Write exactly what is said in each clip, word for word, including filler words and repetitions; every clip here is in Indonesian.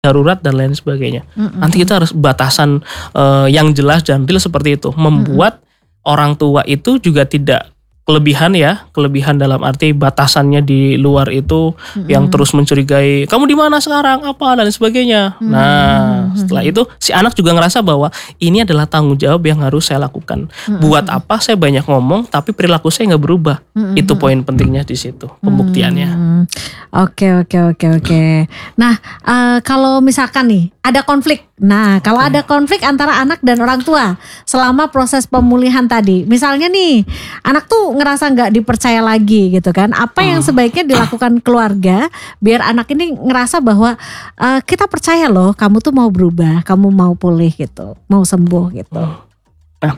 darurat dan lain sebagainya. Mm-mm. Nanti kita harus batasan uh, yang jelas dan real seperti itu. Membuat Mm-mm. orang tua itu juga tidak kelebihan ya, kelebihan dalam arti batasannya di luar itu mm-hmm. yang terus mencurigai, kamu di mana sekarang, apa dan sebagainya. Mm-hmm. Nah, setelah itu si anak juga ngerasa bahwa ini adalah tanggung jawab yang harus saya lakukan. Mm-hmm. Buat apa saya banyak ngomong tapi perilaku saya nggak berubah. Mm-hmm. Itu poin pentingnya di situ, pembuktiannya. Mm-hmm. Oke, oke, oke, oke. Nah, uh, kalau misalkan nih ada konflik. Nah, kalau ada konflik antara anak dan orang tua selama proses pemulihan tadi, misalnya nih anak tuh ngerasa nggak dipercaya lagi gitu kan, apa yang sebaiknya dilakukan keluarga biar anak ini ngerasa bahwa uh, kita percaya loh, kamu tuh mau berubah, kamu mau pulih gitu, mau sembuh gitu. Nah,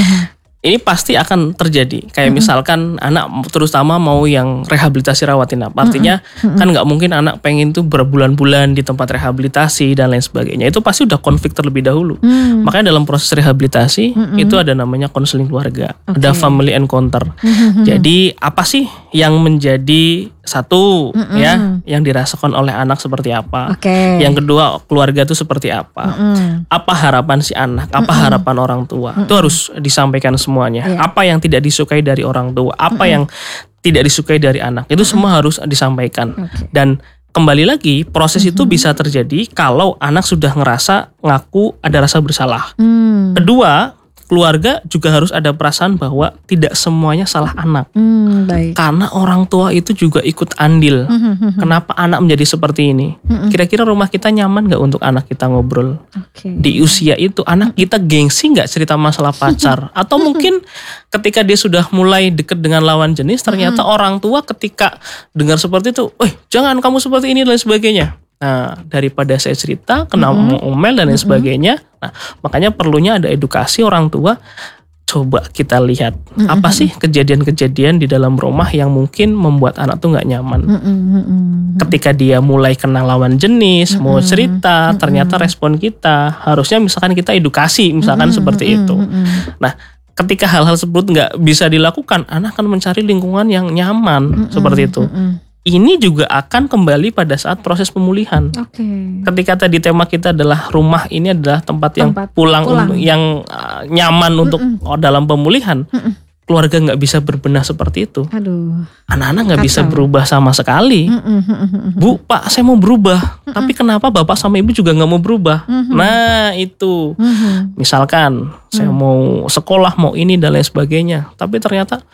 ini pasti akan terjadi. Kayak mm-hmm. misalkan anak terutama mau yang rehabilitasi rawat inap. Artinya mm-hmm. kan nggak mungkin anak pengen tuh berbulan-bulan di tempat rehabilitasi dan lain sebagainya. Itu pasti udah konflik terlebih dahulu. Mm. Makanya dalam proses rehabilitasi mm-hmm. itu ada namanya konseling keluarga. Okay. Ada family encounter. Mm-hmm. Jadi apa sih yang menjadi satu mm-hmm. ya yang dirasakan oleh anak seperti apa. Okay. Yang kedua keluarga itu seperti apa. Mm-hmm. Apa harapan si anak, apa mm-hmm. harapan orang tua. Mm-hmm. Itu harus disampaikan semua. Semuanya, yeah. Apa yang tidak disukai dari orang tua, apa mm-hmm. yang tidak disukai dari anak, itu mm-hmm. semua harus disampaikan. Okay. Dan kembali lagi proses mm-hmm. itu bisa terjadi kalau anak sudah ngerasa ngaku ada rasa bersalah. Mm. Kedua, keluarga juga harus ada perasaan bahwa tidak semuanya salah anak. Mm, baik. Karena orang tua itu juga ikut andil. Mm-hmm. Kenapa anak menjadi seperti ini? Mm-hmm. Kira-kira rumah kita nyaman gak untuk anak kita ngobrol? Okay. Di usia itu anak kita gengsi gak cerita masalah pacar? Atau mungkin ketika dia sudah mulai dekat dengan lawan jenis, ternyata mm-hmm. orang tua ketika dengar seperti itu, eh jangan kamu seperti ini dan sebagainya. Nah, daripada saya cerita, kena mm-hmm. omel dan lain sebagainya. Nah, makanya perlunya ada edukasi orang tua. Coba kita lihat mm-hmm. apa sih kejadian-kejadian di dalam rumah yang mungkin membuat anak tuh nggak nyaman. Mm-hmm. Ketika dia mulai kenal lawan jenis, mm-hmm. mau cerita, mm-hmm. ternyata respon kita harusnya misalkan kita edukasi, misalkan mm-hmm. seperti itu. Mm-hmm. Nah, ketika hal-hal tersebut nggak bisa dilakukan, anak akan mencari lingkungan yang nyaman mm-hmm. seperti itu. Mm-hmm. Ini juga akan kembali pada saat proses pemulihan. Okay. Ketika tadi tema kita adalah rumah ini adalah tempat, tempat yang pulang, pulang. Untuk, yang uh, nyaman Mm-mm. untuk oh, dalam pemulihan. Mm-mm. Keluarga nggak bisa berbenah seperti itu. Aduh. Anak-anak nggak bisa berubah sama sekali. Mm-mm. Bu, Pak, saya mau berubah. Mm-mm. Tapi kenapa Bapak sama Ibu juga nggak mau berubah? Mm-mm. Nah itu. Mm-mm. Misalkan mm. saya mau sekolah, mau ini dan lain sebagainya. Tapi ternyata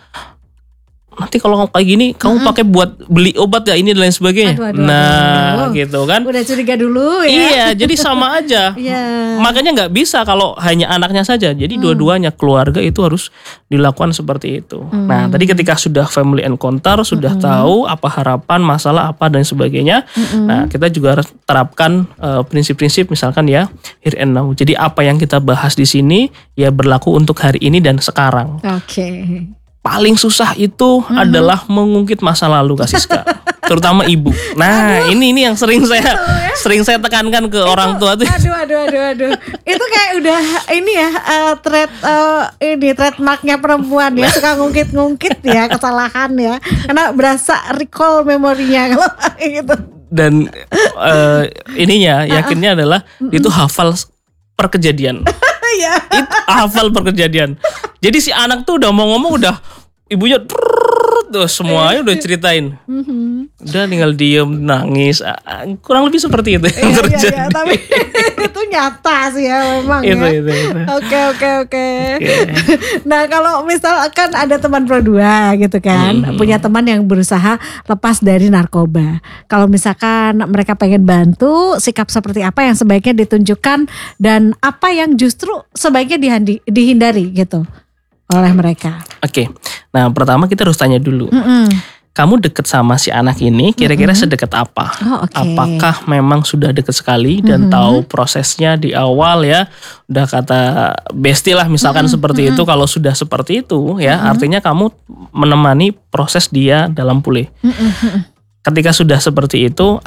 nanti kalau kayak gini kamu mm-hmm. pakai buat beli obat ya ini dan lain sebagainya. Aduh, aduh, aduh. Nah gitu kan. Udah curiga dulu ya. Iya, jadi sama aja. Yeah. Makanya nggak bisa kalau hanya anaknya saja. Jadi mm. dua-duanya keluarga itu harus dilakukan seperti itu. Mm. Nah tadi ketika sudah family encounter, sudah mm-hmm. tahu apa harapan, masalah apa dan sebagainya. Mm-hmm. Nah kita juga harus terapkan uh, prinsip-prinsip misalkan ya here and now. Jadi apa yang kita bahas di sini ya berlaku untuk hari ini dan sekarang. Oke. Okay. Paling susah itu mm-hmm. adalah mengungkit masa lalu Kak Siska, terutama ibu. Nah, aduh. ini ini yang sering saya ya? sering saya tekankan ke itu, orang tua tuh. Aduh, aduh, aduh, aduh. Itu kayak udah ini ya uh, thread uh, ini trademarknya perempuan ya, suka ngungkit-ngungkit ya kesalahan ya, karena berasa recall memorinya kalau gitu. Dan uh, ininya yakinnya adalah mm-hmm. itu hafal per kejadian. Ya. Itu hafal per kejadian. Jadi si anak tuh udah mau ngomong udah ibunya tuh semuanya udah ceritain. Mm-hmm. Udah tinggal diem nangis. Kurang lebih seperti itu yang iya, terjadi. Iya, iya, tapi itu nyata sih ya memang itu, ya. Itu, itu. Oke oke oke. Nah kalau misalkan ada teman pro dua gitu kan, mm-hmm. punya teman yang berusaha lepas dari narkoba. Kalau misalkan mereka pengen bantu, sikap seperti apa yang sebaiknya ditunjukkan dan apa yang justru sebaiknya dihandi, dihindari gitu oleh mereka. Oke, okay. Nah pertama kita harus tanya dulu. Mm-mm. Kamu deket sama si anak ini kira-kira mm-hmm. sedekat apa? Oh, okay. Apakah memang sudah deket sekali dan mm-hmm. tahu prosesnya di awal ya? Udah kata bestie lah misalkan mm-hmm. seperti mm-hmm. itu. Kalau sudah seperti itu ya mm-hmm. artinya kamu menemani proses dia dalam pulih. Mm-hmm. Ketika sudah seperti itu, ayo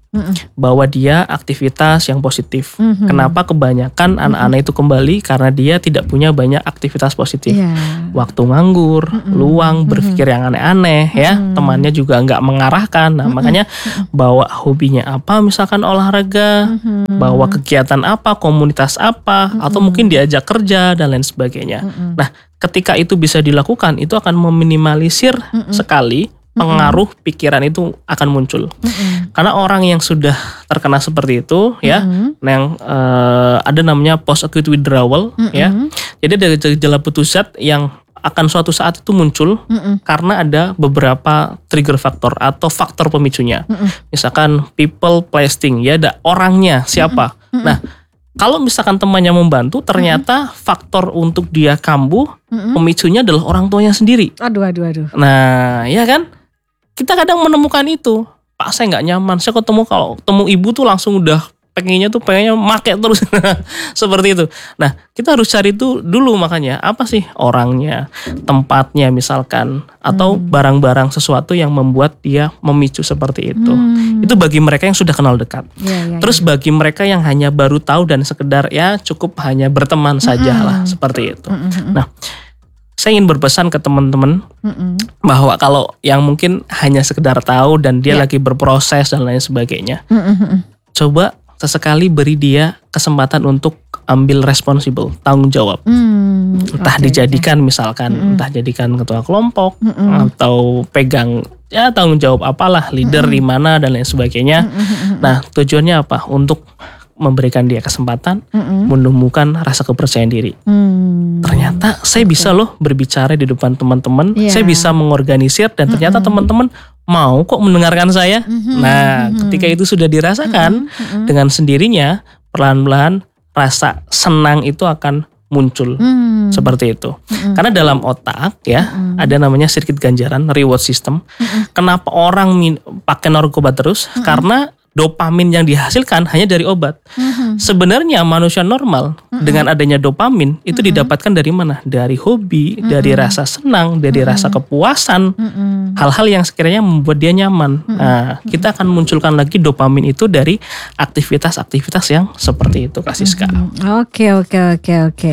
Mm-mm. bahwa dia aktivitas yang positif. Mm-hmm. Kenapa kebanyakan mm-hmm. anak-anak itu kembali? Karena dia tidak punya banyak aktivitas positif. Yeah. Waktu nganggur, Mm-hmm. luang, berpikir yang aneh-aneh, mm-hmm. ya. Temannya juga nggak mengarahkan. Nah, mm-hmm. makanya bawa hobinya apa, misalkan olahraga, mm-hmm. bawa kegiatan apa, komunitas apa, mm-hmm. atau mungkin diajak kerja dan lain sebagainya. Mm-hmm. Nah, ketika itu bisa dilakukan, itu akan meminimalisir mm-hmm. sekali pengaruh pikiran itu akan muncul. Mm-hmm. Karena orang yang sudah terkena seperti itu, ya, mm-hmm. yang uh, ada namanya post acute withdrawal, mm-hmm. ya. Jadi ada gejala putus zat yang akan suatu saat itu muncul mm-hmm. karena ada beberapa trigger faktor atau faktor pemicunya. Mm-hmm. Misalkan people, place, thing, ya, ada orangnya siapa. Mm-hmm. Nah, kalau misalkan temannya membantu, ternyata mm-hmm. faktor untuk dia kambuh, mm-hmm. pemicunya adalah orang tuanya sendiri. Aduh, aduh, aduh. Nah, ya kan? Kita kadang menemukan itu. Pak, saya nggak nyaman. Saya ketemu kalau ketemu ibu tuh langsung udah pengennya tuh pengennya make terus. Seperti itu. Nah, kita harus cari itu dulu, makanya apa sih orangnya, tempatnya misalkan, atau hmm. barang-barang sesuatu yang membuat dia memicu seperti itu. Hmm. Itu bagi mereka yang sudah kenal dekat. Ya, ya, terus ya. Bagi mereka yang hanya baru tahu dan sekedar ya cukup hanya berteman sajalah, hmm. seperti itu. Hmm. Nah, saya ingin berpesan ke teman-teman mm-hmm. bahwa kalau yang mungkin hanya sekedar tahu dan dia yeah. lagi berproses dan lain sebagainya, mm-hmm. coba sesekali beri dia kesempatan untuk ambil responsible, tanggung jawab. Mm, entah okay, dijadikan okay. misalkan, mm-hmm. entah jadikan ketua kelompok mm-hmm. atau pegang ya tanggung jawab apalah, leader mm-hmm. di mana dan lain sebagainya. Mm-hmm. Nah, tujuannya apa? Untuk memberikan dia kesempatan mm-hmm. menemukan rasa kepercayaan diri. Mm. Ternyata saya okay. bisa loh berbicara di depan teman-teman, yeah. saya bisa mengorganisir dan ternyata mm-hmm. teman-teman mau kok mendengarkan saya. Mm-hmm. Nah, ketika itu sudah dirasakan mm-hmm. dengan sendirinya, perlahan-lahan rasa senang itu akan muncul. Mm. Seperti itu. Mm-hmm. Karena dalam otak ya mm-hmm. ada namanya sirkuit ganjaran, reward system. Mm-hmm. Kenapa orang min- pakai narkoba terus? Mm-hmm. Karena dopamin yang dihasilkan hanya dari obat. Mm-hmm. Sebenarnya manusia normal mm-hmm. dengan adanya dopamin itu mm-hmm. didapatkan dari mana? Dari hobi, mm-hmm. dari rasa senang, dari mm-hmm. rasa kepuasan, mm-hmm. hal-hal yang sekiranya membuat dia nyaman. Mm-hmm. Nah, kita akan munculkan lagi dopamin itu dari aktivitas-aktivitas yang seperti itu, Kak Siska. Oke, oke, oke, oke.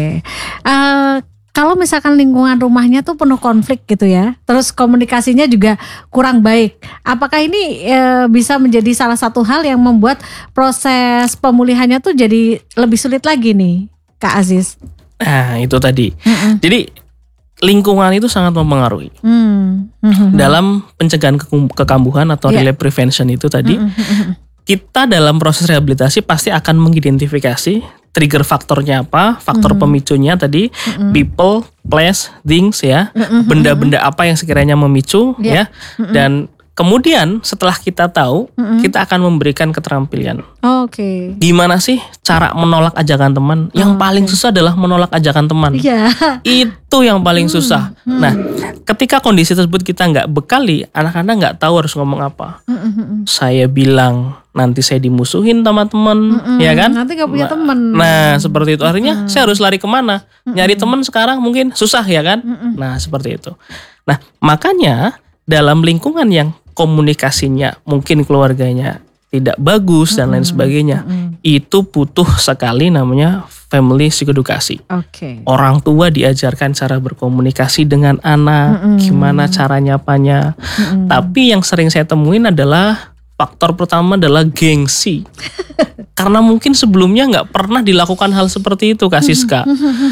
Uh, Kalau misalkan lingkungan rumahnya tuh penuh konflik gitu ya, terus komunikasinya juga kurang baik, apakah ini e, bisa menjadi salah satu hal yang membuat proses pemulihannya tuh jadi lebih sulit lagi nih, Kak Aziz? Nah, itu tadi. Mm-mm. Jadi lingkungan itu sangat mempengaruhi mm. mm-hmm. dalam pencegahan ke- kekambuhan atau yeah. relapse prevention itu tadi. Mm-hmm. Kita dalam proses rehabilitasi pasti akan mengidentifikasi trigger faktornya apa, faktor mm-hmm. pemicunya tadi, mm-hmm. people, place, things ya, mm-hmm. benda-benda apa yang sekiranya memicu yeah. ya, mm-hmm. dan kemudian setelah kita tahu, mm-hmm. kita akan memberikan keterampilan. Oh, Oke. Okay. Gimana sih cara menolak ajakan teman? Yang oh, paling okay. susah adalah menolak ajakan teman. Yeah. Itu yang paling susah. Mm-hmm. Nah, ketika kondisi tersebut kita nggak bekali, anak-anak nggak tahu harus ngomong apa. Mm-hmm. Saya bilang nanti saya dimusuhin sama teman, mm-hmm. ya kan? Nanti nggak punya nah, teman. Nah, seperti itu. Artinya mm-hmm. saya harus lari kemana? Mm-hmm. Nyari teman sekarang mungkin susah ya kan? Mm-hmm. Nah, seperti itu. Nah, makanya dalam lingkungan yang komunikasinya mungkin keluarganya tidak bagus dan mm-hmm. lain sebagainya, mm-hmm. itu butuh sekali namanya family psikodukasi. Okay. Orang tua diajarkan cara berkomunikasi dengan anak, mm-hmm. gimana cara nyapanya. Mm-hmm. Tapi yang sering saya temuin adalah faktor pertama adalah gengsi. Karena mungkin sebelumnya nggak pernah dilakukan hal seperti itu, Kak Siska.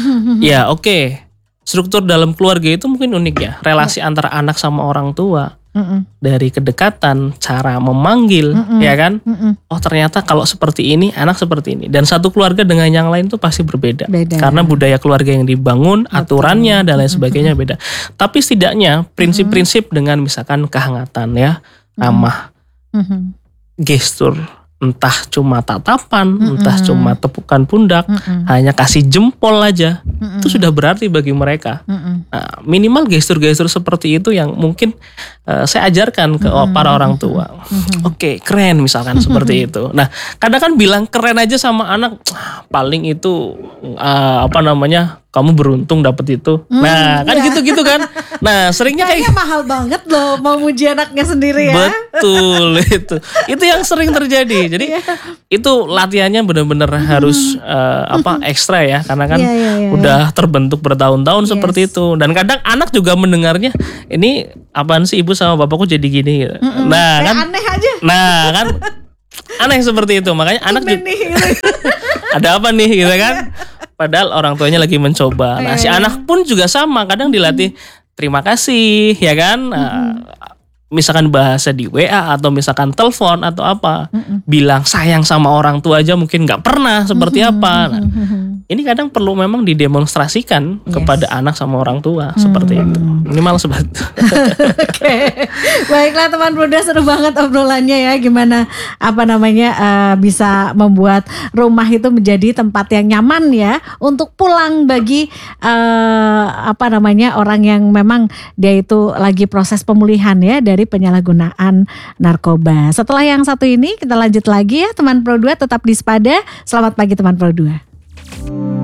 Ya oke, okay. Struktur dalam keluarga itu mungkin unik ya. Relasi yeah. antara anak sama orang tua. Mm-mm. Dari kedekatan, cara memanggil, Mm-mm. ya kan? Mm-mm. Oh ternyata kalau seperti ini, anak seperti ini. Dan satu keluarga dengan yang lain tuh pasti berbeda. Beda. Karena budaya keluarga yang dibangun, Betul. aturannya dan lain sebagainya Mm-mm. beda. Tapi setidaknya prinsip-prinsip Mm-mm. dengan misalkan kehangatan ya, ramah, Mm-mm. gestur, entah cuma tatapan, Mm-mm. entah cuma tepukan pundak, Mm-mm. hanya kasih jempol aja, Mm-mm. itu sudah berarti bagi mereka. Mm-mm. Nah, minimal gestur-gestur seperti itu yang mungkin uh, saya ajarkan ke Mm-mm. para orang tua. Mm-mm. Oke, keren misalkan seperti itu. Nah, kadang kan bilang keren aja sama anak, paling itu uh, apa namanya? Kamu beruntung dapet itu. Hmm, nah, kan iya. gitu-gitu kan. Nah, seringnya Kayaknya kayak mahal banget loh mau muji anaknya sendiri ya. betul itu. Itu yang sering terjadi. Jadi itu latihannya benar-benar harus uh, apa ekstra ya, karena kan Iya, iya, iya, udah terbentuk bertahun-tahun Yes. seperti itu. Dan kadang anak juga mendengarnya, ini apaan sih ibu sama bapakku jadi gini. Gitu. Nah, Kayak kan aneh aja. nah kan aneh seperti itu. Makanya anak Tumben juga, nih, gitu. ada apa nih gitu kan. Padahal orang tuanya lagi mencoba. Nah, si Iya, iya. anak pun juga sama, kadang dilatih terima kasih ya kan. Nah, misalkan bahasa di W A atau misalkan telepon atau apa, bilang sayang sama orang tua aja mungkin nggak pernah seperti apa. Nah, ini kadang perlu memang didemonstrasikan Yes. kepada anak sama orang tua seperti itu. Minimal seperti itu. Oke, baiklah teman Pruda, seru banget obrolannya ya. Gimana apa namanya eh, bisa membuat rumah itu menjadi tempat yang nyaman ya untuk pulang bagi eh, apa namanya orang yang memang dia itu lagi proses pemulihan ya dari penyalahgunaan narkoba. Setelah yang satu ini kita lanjut lagi ya teman Pro dua, tetap di Spada. Selamat pagi teman Pro dua.